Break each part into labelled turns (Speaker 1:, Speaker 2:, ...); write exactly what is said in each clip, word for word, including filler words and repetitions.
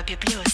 Speaker 1: Европе плюс.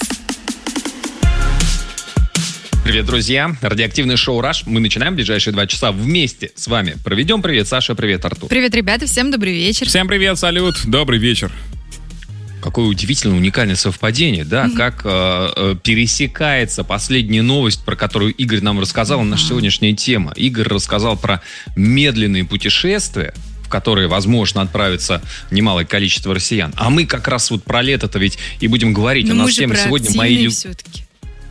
Speaker 2: Привет, друзья. Радиоактивный шоу «Раш». Мы начинаем ближайшие два часа вместе с вами. Проведем. Привет, Саша. Привет, Артур.
Speaker 3: Привет, ребята. Всем добрый вечер.
Speaker 4: Всем привет, салют. Добрый вечер.
Speaker 2: Какое удивительное, уникальное совпадение, да, mm-hmm. как э, э, пересекается последняя новость, про которую Игорь нам рассказал, mm-hmm. наша сегодняшняя тема. Игорь рассказал про медленные путешествия, в которые возможно отправиться немалое количество россиян. А мы как раз вот про лето-то ведь и будем говорить.
Speaker 3: Но
Speaker 2: у нас
Speaker 3: мы же
Speaker 2: тема
Speaker 3: про
Speaker 2: сегодня мои люб...
Speaker 3: все-таки.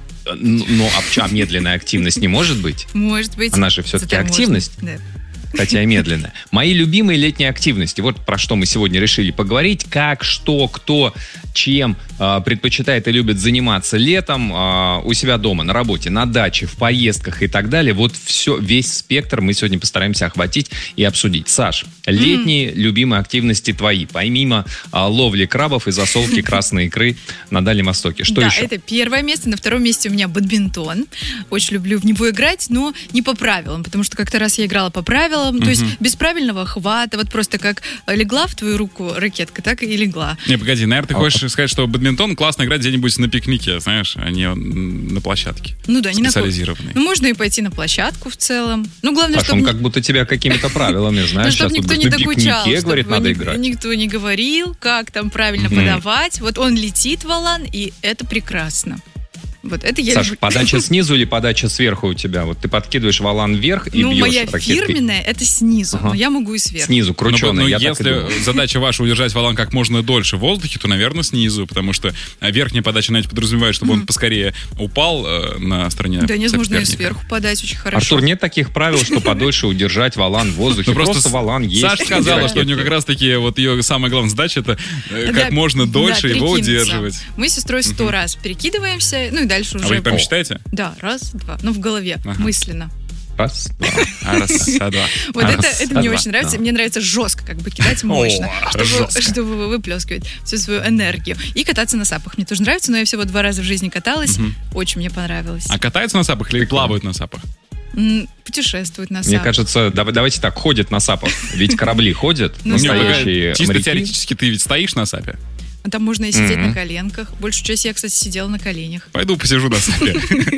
Speaker 2: Ну, а, а медленная активность не может быть?
Speaker 3: Может быть.
Speaker 2: Она же все-таки
Speaker 3: Зато
Speaker 2: активность.
Speaker 3: можно, да.
Speaker 2: Хотя и медленно. Мои любимые летние активности. Вот про что мы сегодня решили поговорить. Как, что, кто, чем э, предпочитает и любит заниматься летом э, у себя дома, на работе, на даче, в поездках и так далее. Вот все, весь спектр мы сегодня постараемся охватить и обсудить. Саш, летние mm-hmm. любимые активности твои, помимо э, ловли крабов и засолки красной икры на Дальнем Востоке. Что
Speaker 3: да,
Speaker 2: еще?
Speaker 3: Это первое место. На втором месте у меня бадминтон. Очень люблю в него играть, но не по правилам, потому что как-то раз я играла по правилам. То uh-huh. есть без правильного хвата, вот просто как легла в твою руку ракетка, так и легла.
Speaker 4: Не, погоди, наверное, ты хочешь сказать, что бадминтон классно играть где-нибудь на пикнике, знаешь, а не на площадке.
Speaker 3: Ну да, не на
Speaker 4: специализированной.
Speaker 3: Ну, можно и пойти на площадку в целом. Ну, главное,
Speaker 2: Паш,
Speaker 3: чтобы...
Speaker 2: он как будто тебя какими-то правилами, знаешь,
Speaker 3: чтобы
Speaker 2: сейчас
Speaker 3: никто
Speaker 2: вот
Speaker 3: не
Speaker 2: на
Speaker 3: докучал,
Speaker 2: пикнике, говорит, надо играть.
Speaker 3: Никто не говорил, как там правильно подавать. Вот он летит, валан, и это прекрасно. Вот это я
Speaker 2: Саш,
Speaker 3: люблю.
Speaker 2: подача снизу или подача сверху у тебя? Вот ты подкидываешь валан вверх и
Speaker 3: ну,
Speaker 2: бьешь
Speaker 3: моя
Speaker 2: ракеткой.
Speaker 3: фирменная это снизу,
Speaker 2: ага.
Speaker 3: но я могу и сверху.
Speaker 2: Снизу, крученая,
Speaker 4: но, но
Speaker 2: я
Speaker 4: если
Speaker 2: так и думал.
Speaker 4: задача ваша удержать валан как можно дольше в воздухе, то, наверное, снизу, потому что верхняя подача, знаете, подразумевает, чтобы mm-hmm. он поскорее упал э, на стороне
Speaker 3: Да нет, можно и
Speaker 4: соперника.
Speaker 3: сверху подать очень хорошо.
Speaker 2: Артур, нет таких правил, что подольше удержать валан в воздухе. Просто валан есть.
Speaker 4: Саша сказала, что у нее как раз-таки вот ее самая главная задача это как можно дольше его удерживать.
Speaker 3: Мы с сестрой сто раз перекидываемся, ну и дальше уже...
Speaker 4: А вы прям считаете?
Speaker 3: Да, раз, два. Ну, в голове, ага. мысленно.
Speaker 2: Раз, два.
Speaker 4: А, раз, а, два.
Speaker 3: Вот
Speaker 4: а,
Speaker 3: это,
Speaker 4: раз,
Speaker 3: это
Speaker 4: а,
Speaker 3: мне
Speaker 4: два.
Speaker 3: очень нравится.
Speaker 4: Да.
Speaker 3: Мне нравится жестко, как бы кидать мощно,
Speaker 4: О,
Speaker 3: чтобы,
Speaker 4: жестко.
Speaker 3: чтобы выплескивать всю свою энергию. И кататься на сапах. Мне тоже нравится, но я всего два раза в жизни каталась. Угу. Очень мне понравилось.
Speaker 4: А катаются на сапах или плавают на сапах?
Speaker 3: Путешествуют на сапах.
Speaker 2: Мне кажется, давайте так, ходят на сапах. Ведь корабли ходят, настоящие
Speaker 4: Чисто
Speaker 2: моряки.
Speaker 4: теоретически ты ведь стоишь на сапе?
Speaker 3: Там можно и сидеть mm-hmm. на коленках. Большую часть я, кстати, сидела на коленях.
Speaker 4: Пойду посижу на сапе.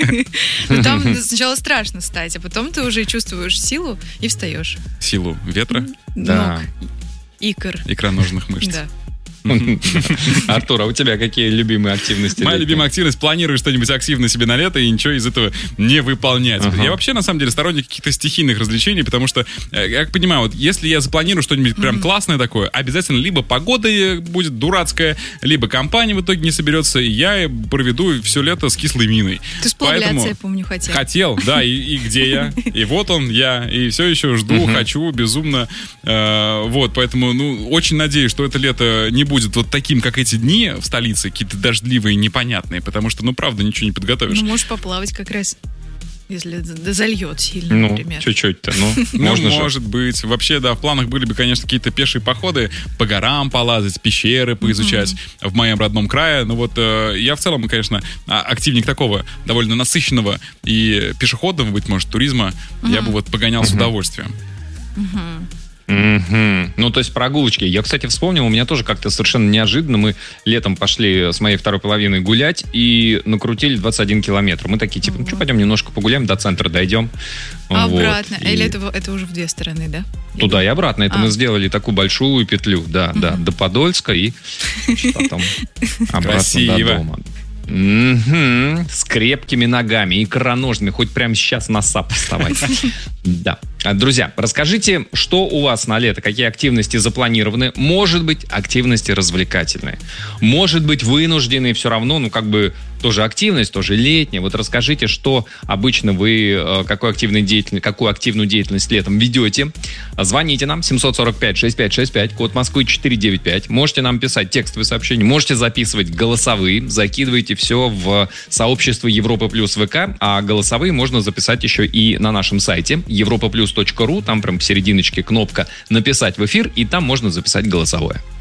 Speaker 3: Но там сначала страшно встать, а потом ты уже чувствуешь силу и встаешь.
Speaker 4: Силу ветра?
Speaker 3: Ног, икр.
Speaker 4: Икроножных мышц.
Speaker 3: Да.
Speaker 2: Артур, а у тебя какие любимые активности?
Speaker 4: Моя любимая активность — планирую что-нибудь активно себе на лето и ничего из этого не выполнять. Ага. Я вообще, на самом деле, сторонник каких-то стихийных развлечений, потому что, я как понимаю, вот если я запланирую что-нибудь прям mm-hmm. классное такое, обязательно либо погода будет дурацкая, либо компания в итоге не соберется, и я проведу все лето с кислой миной.
Speaker 3: Ты сплавляться, я помню, хотел.
Speaker 4: Хотел, да, и, и где я? И вот он, я, и все еще жду, mm-hmm. хочу, безумно. Э, вот, поэтому, ну, очень надеюсь, что это лето не будет вот таким, как эти дни в столице, какие-то дождливые, непонятные, потому что, ну, правда, ничего не подготовишь.
Speaker 3: Ну, можешь поплавать как раз, если зальет сильно,
Speaker 2: ну,
Speaker 3: например.
Speaker 2: чуть-чуть-то, ну,
Speaker 4: ну
Speaker 2: можно же.
Speaker 4: Может быть. Вообще, да, в планах были бы, конечно, какие-то пешие походы, по горам полазать, пещеры поизучать mm-hmm. в моем родном крае. Ну вот э, я в целом, конечно, активник такого довольно насыщенного и пешеходного, быть может, туризма. Mm-hmm. Я бы вот погонял mm-hmm. с удовольствием.
Speaker 3: Mm-hmm.
Speaker 2: Mm-hmm. Ну, то есть прогулочки. Я, кстати, вспомнил, у меня тоже как-то совершенно неожиданно. Мы летом пошли с моей второй половиной гулять и накрутили двадцать один километр. Мы такие, типа, ну что, пойдем немножко погуляем, до центра дойдем.
Speaker 3: А
Speaker 2: вот.
Speaker 3: обратно?
Speaker 2: И...
Speaker 3: Или это, это уже в две стороны, да?
Speaker 2: Туда и обратно. Это
Speaker 3: а.
Speaker 2: мы сделали такую большую петлю, да, mm-hmm. да, до Подольска и потом обратно до дома. Mm-hmm. С крепкими ногами, икроножными, хоть прямо сейчас на сап вставать. Да. Друзья, расскажите, что у вас на лето, какие активности запланированы. Может быть, активности развлекательные. Может быть, вынужденные все равно, ну, как бы, тоже активность, тоже летняя. Вот расскажите, что обычно вы, какую активную деятельность, какую активную деятельность летом ведете. Звоните нам семь сорок пять шестьдесят пять шестьдесят пять, код Москвы четыре девять пять. Можете нам писать текстовые сообщения, можете записывать голосовые, закидывайте все в сообщество Европа Плюс ВК, а голосовые можно записать еще и на нашем сайте европа плюс точка ру, там прям посерединочке кнопка «Написать в эфир», и там можно записать голосовое.